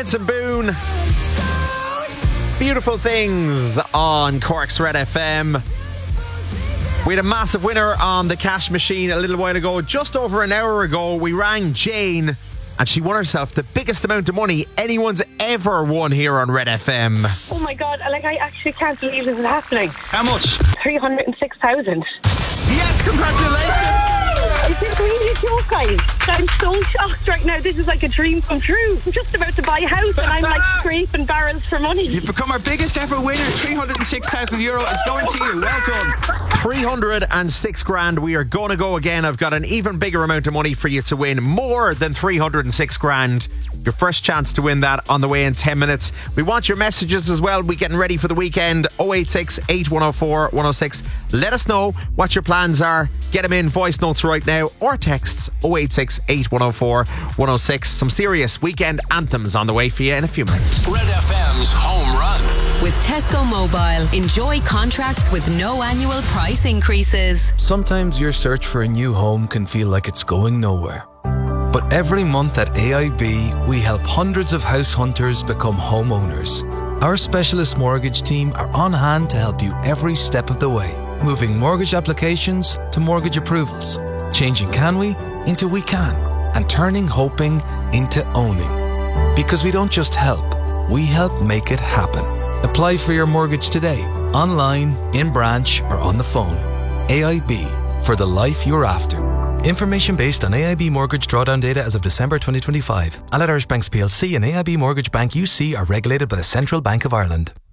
Benson Boone. Beautiful Things on Cork's Red FM. We had a massive winner on the cash machine a little while ago. Just over an hour ago, we rang Jane and she won herself the biggest amount of money anyone's ever won here on Red FM. Oh my God, I actually can't believe this is happening. How much? 306,000. Yes, congratulations! Is this really a joke, guys? I'm so shocked right now. This is like a dream come true. I'm just about to buy a house and I'm like scraping barrels for money. You've become our biggest ever winner. €306,000 is going to you. Well done. 306 grand. We are going to go again. I've got an even bigger amount of money for you to win. More than 306 grand. Your first chance to win that on the way in 10 minutes. We want your messages as well. We're getting ready for the weekend. 086 8104 106. Let us know what your plans are. Get them in voice notes right now or texts 086 8104 106. Some serious weekend anthems on the way for you in a few minutes. Red FM's Home Run. With Tesco Mobile, enjoy contracts with no annual price increases. Sometimes your search for a new home can feel like it's going nowhere. But every month at AIB, we help hundreds of house hunters become homeowners. Our specialist mortgage team are on hand to help you every step of the way, moving mortgage applications to mortgage approvals, changing can we into we can, and turning hoping into owning. Because we don't just help, we help make it happen. Apply for your mortgage today, online, in branch, or on the phone. AIB, for the life you're after. Information based on AIB mortgage drawdown data as of December 2025. Allied Irish Banks PLC and AIB Mortgage Bank UC are regulated by the Central Bank of Ireland.